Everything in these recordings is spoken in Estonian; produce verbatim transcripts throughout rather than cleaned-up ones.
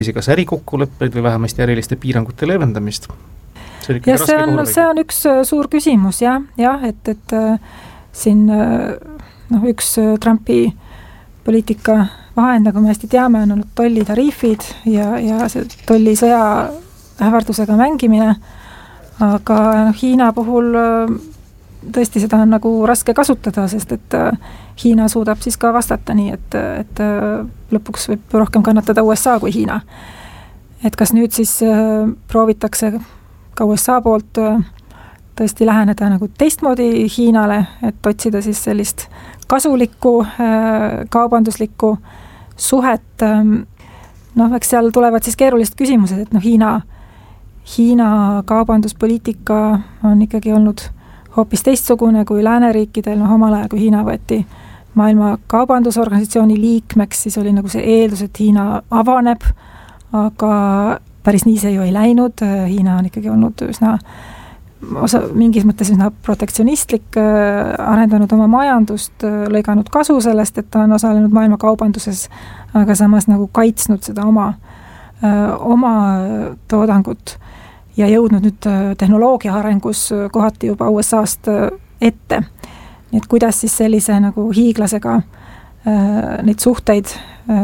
kas ärikokkuleppeid või vähemasti äriliste piirangute leevendamist? See, ja see on, see on üks suur küsimus, jah, jah, et, et äh, siin äh, noh, üks Trumpi poliitika vahend, nagu me hästi teame, on olnud tollitariifid ja, ja see tollisõja ähvardusega mängimine, aga noh, Hiina puhul äh, tõesti seda on nagu raske kasutada, sest et äh, Hiina suudab siis ka vastata nii, et, et äh, lõpuks võib rohkem kannatada U S A kui Hiina. Et kas nüüd siis äh, proovitakse ka U S A poolt äh, tõesti läheneda nagu teistmoodi Hiinale, et otsida siis sellist kasulikku, äh, kaubanduslikku suhet. Noh, eks seal tulevad siis keerulised küsimused, et noh, Hiina, Hiina kaubanduspoliitika on ikkagi olnud hoopis teistsugune kui lääneriikidel, noh omal ajal, kui Hiina võeti maailma kaubandusorganisatsiooni liikmeks, siis oli nagu see eeldus, et Hiina avaneb, aga päris nii see ju ei läinud, Hiina on ikkagi olnud üsna osa, mingis mõttes üsna protektsionistlik, arendanud oma majandust, lõiganud kasu sellest, et ta on osalenud maailma kaubanduses, aga samas nagu kaitsnud seda oma, oma toodangut ja jõudnud nüüd tehnoloogia arengus kohati juba U S A-st ette. Nii et kuidas siis sellise nagu hiiglasega neid suhteid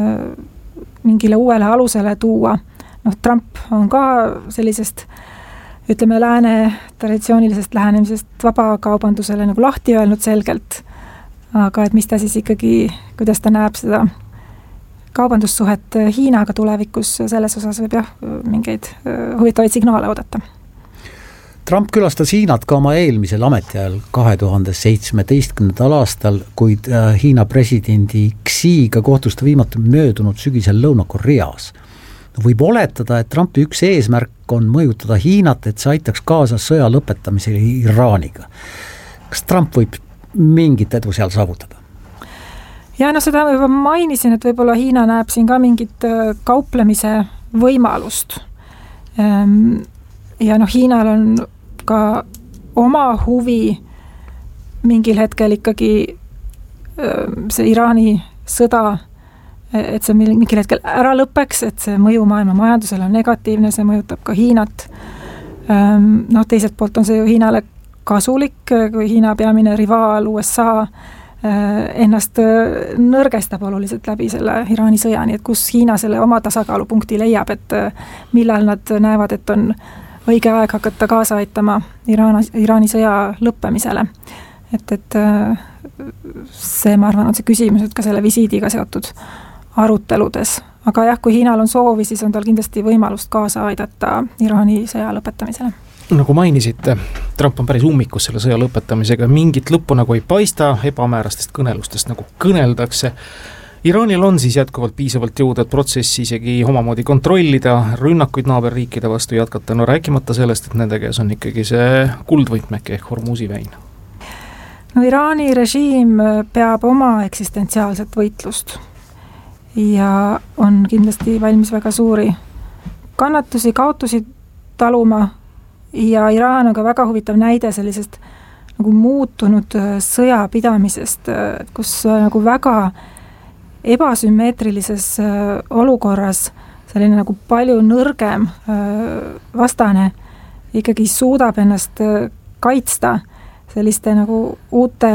mingile uuele alusele tuua. Noh, Trump on ka sellisest, ütleme, lääne traditsioonilisest lähenemisest vabakaubandusele nagu lahti öelnud selgelt, aga et mis ta siis ikkagi, kuidas ta näeb seda kaubandussuhet Hiinaga tulevikus, selles osas võib jah mingeid huvitavaid signaale oodata. Trump külastas Hiinat ka oma eelmisel ametiajal kahe tuhande seitsmeteistkümnendal aastal, kuid Hiina presidendi Xiga kohtus ta viimati möödunud sügisel Lõuna-Koreas. Võib oletada, et Trumpi üks eesmärk on mõjutada Hiinat, et see aitaks kaasa sõja lõpetamisele Iraaniga. Kas Trump võib mingit edu seal saavutada? Ja no seda juba mainisin, et võib-olla Hiina näeb siin ka mingit kauplemise võimalust. Ja noh, Hiinal on ka oma huvi mingil hetkel ikkagi see Iraani sõda, et see mingil hetkel ära lõpeks, et see mõju maailma majandusele on negatiivne, see mõjutab ka Hiinat. Noh, teiselt poolt on see ju Hiinale kasulik, kui Hiina peamine rivaal U S A ennast nõrgestab oluliselt läbi selle Iraani sõja, nii et kus Hiina selle oma tasakaalupunkti leiab, et millal nad näevad, et on õige aeg hakata kaasa aitama Iraani, Iraani sõja lõppemisele. Et, et see, ma arvan, on see küsimus, et ka selle visiidiga seotud aruteludes. Aga jah, kui Hiinal on soovi, siis on tal kindlasti võimalust kaasa aidata Iraani sõja lõpetamisele. Nagu mainisite, Trump on päris ummikus selle sõja lõpetamisega, mingit lõppu nagu ei paista, ebamäärastest kõnelustest nagu kõneldakse. Iraanil on siis jätkuvalt piisavalt jõuda, et protsessi isegi omamoodi kontrollida, rünnakuid naaberriikide vastu jätkata, no rääkimata sellest, et nende käes on ikkagi see kuldvõtmeke ehk Hormuzi väin. No Iraani režiim peab oma eksistentsiaalset võitlust ja on kindlasti valmis väga suuri kannatusi, kaotusi taluma. Ja Iraan on ka väga huvitav näide sellisest nagu muutunud sõjapidamisest, kus nagu väga ebasümmeetrilises olukorras selline nagu palju nõrgem vastane ikkagi suudab ennast kaitsta selliste nagu uute,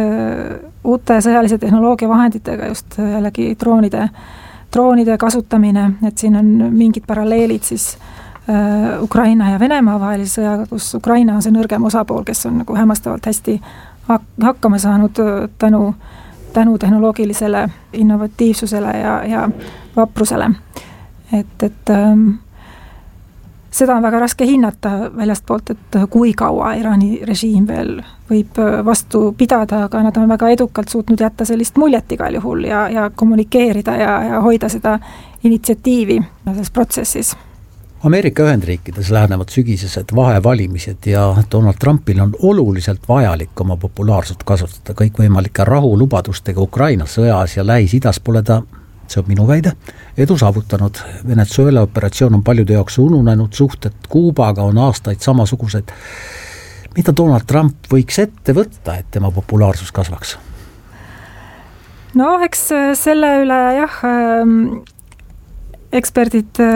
uute sõjalise tehnoloogia vahenditega, just jällegi droonide, droonide kasutamine, et siin on mingid paralleelid siis Ukraina ja Venemaa vahelise sõjaga, kus Ukraina on see nõrgem osapool, kes on nagu hämmastavalt hästi hakkama saanud tänu, tänu tehnoloogilisele innovatiivsusele ja, ja vaprusele. Et, et ähm, seda on väga raske hinnata väljast poolt, et kui kaua Iraani režiim veel võib vastu pidada, aga nad on väga edukalt suutnud jätta sellist muljet igal juhul ja, ja kommunikeerida ja, ja hoida seda initsiatiivi selles protsessis. Ameerika Ühendriikides lähenevad sügisesed vahevalimised ja Donald Trumpil on oluliselt vajalik oma populaarsust kasutada kõikvõimalike rahulubadustega Ukraina sõjas ja Lähis-Idas pole ta, see on minu väide, edu saavutanud. Venezuela operatsioon on paljude jaoks ununenud, suhted Kuubaga on aastaid samasugused. Mida Donald Trump võiks ette võtta, et tema populaarsus kasvaks? No eks selle üle jah... eksperdid